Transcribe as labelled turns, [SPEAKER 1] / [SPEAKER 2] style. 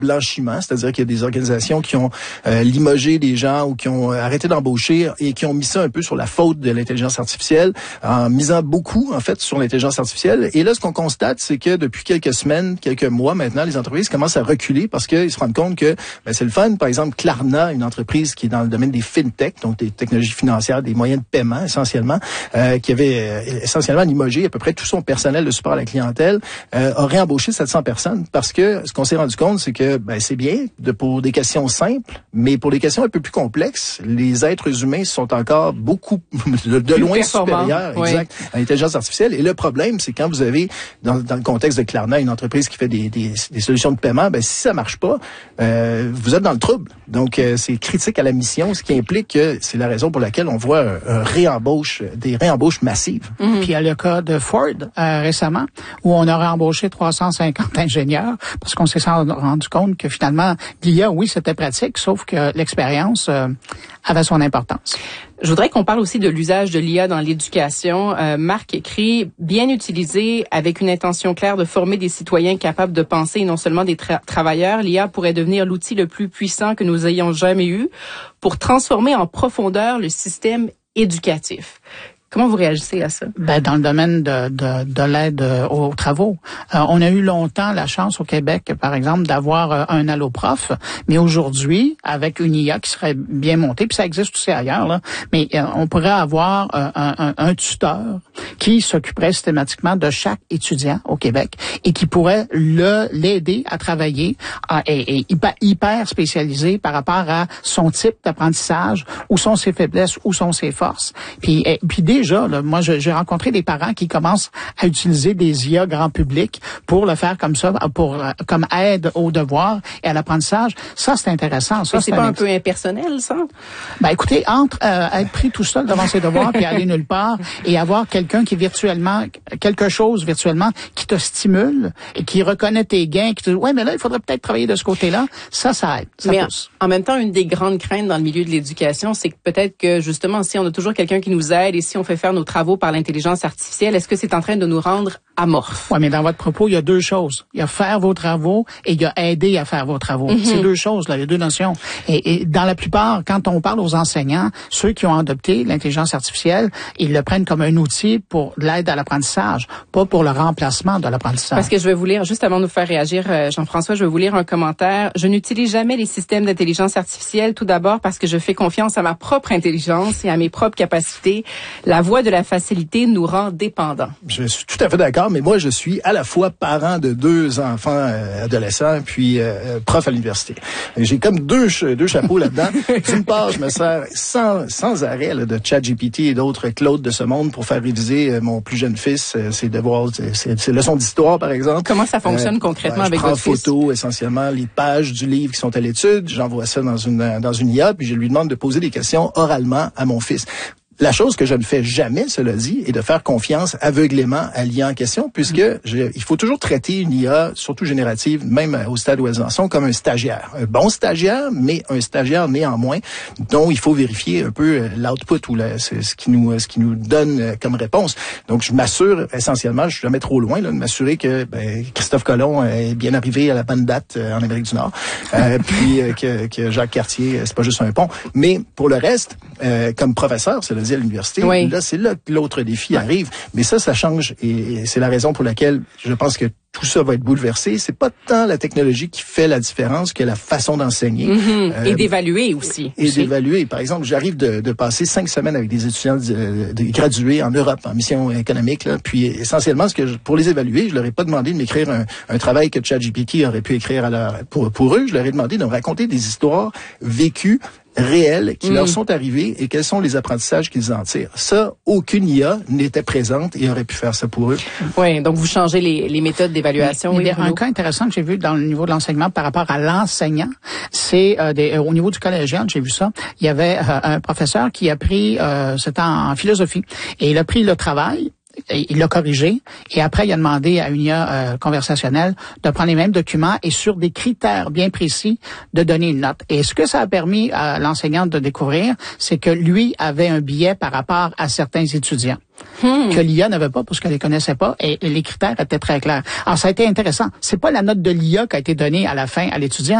[SPEAKER 1] blanchiment, c'est-à-dire qu'il y a des organisations qui ont limogé des gens ou qui ont arrêté d'embaucher et qui ont mis ça un peu sur la faute de l'intelligence artificielle, en misant beaucoup, en fait, sur l'intelligence artificielle. Et là, ce qu'on constate, c'est que depuis quelques semaines, quelques mois maintenant, les entreprises commencent à reculer parce qu'ils se rendent compte que c'est le fun. Par exemple, Klarna, une entreprise qui est dans le domaine des fintech, donc des technologies financières, des moyens de paiement essentiellement, qui avait essentiellement limogé à peu près tout son personnel de support à la clientèle, a réembauché 700 personnes parce que ce qu'on s'est rendu compte, c'est que c'est bien pour des questions simples, mais pour des questions un peu plus complexes, les êtres humains sont encore beaucoup de loin supérieurs, exact, à l'intelligence artificielle. Et le problème, c'est quand vous avez dans le contexte de Klarna une entreprise qui fait des solutions de paiement, si ça marche pas, vous êtes dans le trouble. Donc c'est critique à la mission, ce qui implique que c'est la raison pour laquelle on voit des réembauches massives.
[SPEAKER 2] Mm-hmm. Puis il y a le cas de Ford récemment où on a réembauché 350 ingénieurs parce qu'on s'est rendu compte que finalement l'IA, oui, c'était pratique, sauf que l'expérience avait son importance.
[SPEAKER 3] Je voudrais qu'on parle aussi de l'usage de l'IA dans l'éducation. Marc écrit, bien utilisé avec une intention claire de former des citoyens capables de penser et non seulement des travailleurs, l'IA pourrait devenir l'outil le plus puissant que nous ayons jamais eu pour transformer en profondeur le système éducatif. Comment vous réagissez à ça?
[SPEAKER 2] Dans le domaine de l'aide aux travaux. On a eu longtemps la chance au Québec, par exemple, d'avoir un alloprof, mais aujourd'hui, avec une IA qui serait bien montée, puis ça existe aussi ailleurs, là, mais on pourrait avoir un tuteur qui s'occuperait systématiquement de chaque étudiant au Québec et qui pourrait l'aider à travailler et hyper spécialisé par rapport à son type d'apprentissage, où sont ses faiblesses, où sont ses forces. Puis déjà, là, moi, j'ai rencontré des parents qui commencent à utiliser des IA grand public pour le faire comme ça, comme aide au devoir et à l'apprentissage. Ça, c'est intéressant. Ça,
[SPEAKER 3] c'est pas un peu impersonnel, ça?
[SPEAKER 2] Écoutez, entre être pris tout seul devant ses devoirs puis aller nulle part et avoir quelqu'un qui quelque chose virtuellement qui te stimule et qui reconnaît tes gains, qui te dit, ouais, mais là, il faudrait peut-être travailler de ce côté-là. Ça aide. Ça pousse.
[SPEAKER 3] En même temps, une des grandes craintes dans le milieu de l'éducation, c'est que peut-être que, justement, si on a toujours quelqu'un qui nous aide et si on fait faire nos travaux par l'intelligence artificielle, est-ce que c'est en train de nous rendre amorphes?
[SPEAKER 2] Oui, mais dans votre propos, il y a deux choses. Il y a faire vos travaux et il y a aider à faire vos travaux. Mm-hmm. C'est deux choses, là, il y a deux notions. Et dans la plupart, quand on parle aux enseignants, ceux qui ont adopté l'intelligence artificielle, ils le prennent comme un outil pour l'aide à l'apprentissage, pas pour le remplacement de l'apprentissage.
[SPEAKER 3] Parce que je vais vous lire, juste avant de nous faire réagir, Jean-François, je vais vous lire un commentaire. Je n'utilise jamais les systèmes d'intelligence artificielle, tout d'abord parce que je fais confiance à ma propre intelligence et à mes propres capacités. La voie de la facilité nous rend dépendants.
[SPEAKER 1] Je suis tout à fait d'accord, mais moi, je suis à la fois parent de 2 enfants adolescents, puis prof à l'université. J'ai comme deux chapeaux là-dedans. D'une part, je me sers sans arrêt là, de ChatGPT et d'autres Claude de ce monde pour faire réviser mon plus jeune fils ses devoirs, ses leçons d'histoire, par exemple.
[SPEAKER 3] Comment ça fonctionne concrètement avec votre fils?
[SPEAKER 1] Je prends en photo, essentiellement, les pages du livre qui sont à l'étude. J'envoie ça dans une IA, puis je lui demande de poser des questions oralement à mon fils. La chose que je ne fais jamais, cela dit, est de faire confiance aveuglément à l'IA en question, puisque il faut toujours traiter une IA, surtout générative, même au stade où elles en sont, comme un stagiaire. Un bon stagiaire, mais un stagiaire néanmoins, dont il faut vérifier un peu l'output ou ce qui nous donne comme réponse. Donc, je m'assure essentiellement, je suis jamais trop loin, là, de m'assurer que Christophe Colomb est bien arrivé à la bonne date en Amérique du Nord, puis que Jacques Cartier, c'est pas juste un pont. Mais pour le reste, comme professeur, c'est à l'université. Oui. Là, c'est là que l'autre défi arrive. Mais ça change et c'est la raison pour laquelle je pense que tout ça va être bouleversé. C'est pas tant la technologie qui fait la différence que la façon d'enseigner.
[SPEAKER 3] Mm-hmm. Et d'évaluer aussi.
[SPEAKER 1] D'évaluer. Par exemple, j'arrive de passer 5 semaines avec des étudiants gradués en Europe, en mission économique. Là. Puis essentiellement, pour les évaluer, je leur ai pas demandé de m'écrire un travail que ChatGPT aurait pu écrire pour eux. Je leur ai demandé de me raconter des histoires vécues réels qui leur sont arrivés et quels sont les apprentissages qu'ils en tirent. Ça, aucune IA n'était présente et aurait pu faire ça pour eux.
[SPEAKER 3] Oui, donc vous changez les méthodes d'évaluation.
[SPEAKER 2] Mais un cas intéressant que j'ai vu dans le niveau de l'enseignement par rapport à l'enseignant, c'est au niveau du collégien, j'ai vu ça, il y avait un professeur qui a pris, c'était en philosophie, et il a pris le travail il l'a corrigé et après il a demandé à une IA conversationnelle de prendre les mêmes documents et sur des critères bien précis de donner une note. Et ce que ça a permis à l'enseignante de découvrir, c'est que lui avait un biais par rapport à certains étudiants. Que l'IA n'avait pas parce qu'elle les connaissait pas et les critères étaient très clairs. Alors ça a été intéressant. C'est pas la note de l'IA qui a été donnée à la fin à l'étudiant,